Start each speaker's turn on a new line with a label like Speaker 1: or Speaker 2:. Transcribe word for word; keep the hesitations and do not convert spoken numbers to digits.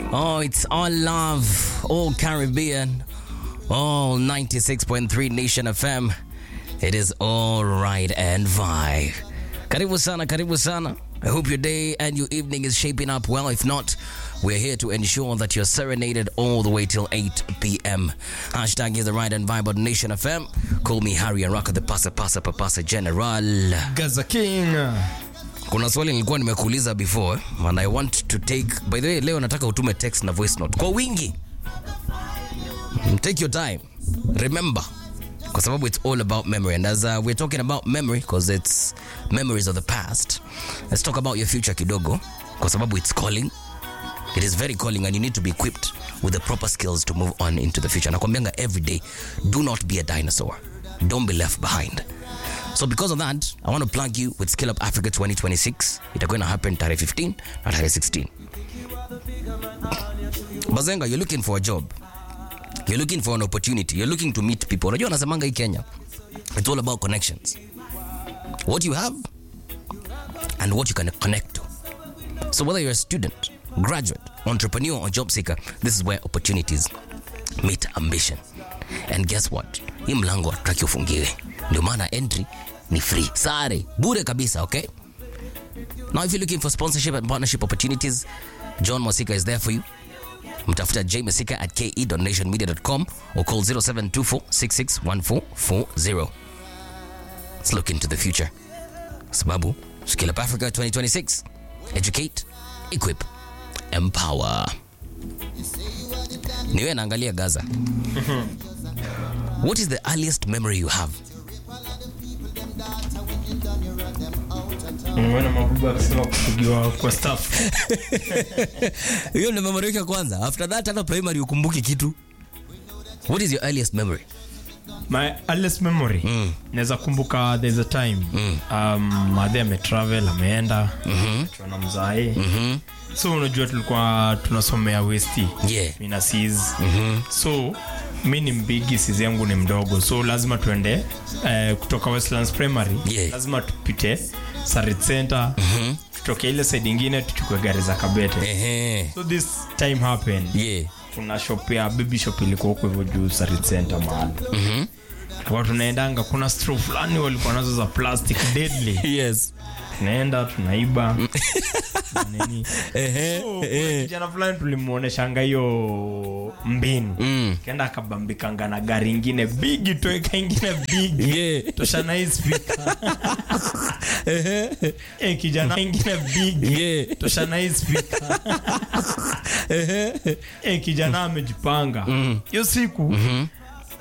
Speaker 1: Oh, it's all love, all Caribbean, all ninety-six point three Nation F M. It is all right and vibe. Karibu sana, karibu sana. I hope your day and your evening is shaping up well. If not, we're here to ensure that you're serenaded all the way till eight p.m. Hashtag is the right and vibe on Nation F M. Call me Harry Araka, the pasa pasa papasa general.
Speaker 2: Gaza King.
Speaker 1: Kuna swali nilikuwa nimekuuliza before and I want to take, by the way, leo nataka utume text na voice note kwa wingi. Take your time. Remember, kwa sababu it's all about memory, and as uh, we're talking about memory because it's memories of the past, let's talk about your future kidogo, kwa sababu it's calling. It is very calling and you need to be equipped with the proper skills to move on into the future. Nakwambianga every day, do not be a dinosaur. Don't be left behind. So because of that, I want to plug you with Skill Up Africa twenty twenty-six. It's going to happen tarehe fifteen and tarehe sixteen. Bazenga, you're looking for a job. You're looking for an opportunity. You're looking to meet people. Unajua nasemanga hii Kenya, it's all about connections. What you have and what you can connect to. So whether you're a student, graduate, entrepreneur or job seeker, this is where opportunities meet ambition. And guess what? Hii mlango hatutaki ufungiwe. Ndio maana entry ni free. Sare, bure kabisa, okay? Now if you're looking for sponsorship and partnership opportunities, John Masika is there for you. Mtafuta J Masika at k e dot nation media dot com or call zero seven two four six six one four four zero. Let's look into the future. Sababu, Skill Up Africa twenty twenty-six. Educate, equip, empower. Niwe naangalia Gaza. What is the earliest memory you have?
Speaker 2: Mwana mabuba akisema kupigiwa kwa staff.
Speaker 1: Hiyo ni memory yako kwanza. After that hata primary ukumbuki kitu. What is your earliest memory?
Speaker 2: My earliest memory, mm. naweza kumbuka there's a time mm. um, madhe ame travel ameenda mm-hmm. tuana mzae mm-hmm. so unajua tulikuwa tunasomea West
Speaker 1: yeah.
Speaker 2: mina sis
Speaker 1: mm-hmm.
Speaker 2: so mimi ni mbigi, sisi yangu ni mdogo, so lazima tuende uh, kutoka Westlands Primary
Speaker 1: yeah.
Speaker 2: lazima tupite Sarit Center mm-hmm. tutoke ile side nyingine tuchukue gari za Kabete
Speaker 1: uh-huh.
Speaker 2: so this time happened
Speaker 1: yeah.
Speaker 2: kuna shop ya baby shop ilikuwa huko hivyo juu Sarit Center mahali
Speaker 1: mhm
Speaker 2: kwa tunaendanga kuna straw fulani walikuwa nazo za plastic deadly
Speaker 1: yes
Speaker 2: tunaenda tunaiba nini
Speaker 1: ehe
Speaker 2: eh jana fulani tulimuoneshanga hiyo mbinu
Speaker 1: mm.
Speaker 2: kaenda akabambikanga na gari nyingine big toeka nyingine big
Speaker 1: yeah.
Speaker 2: toshana hii speaker ehe eh kijana nyingine big
Speaker 1: yeah.
Speaker 2: toshana hii speaker ehe eh kijana amejipanga hiyo mm. siku mm-hmm.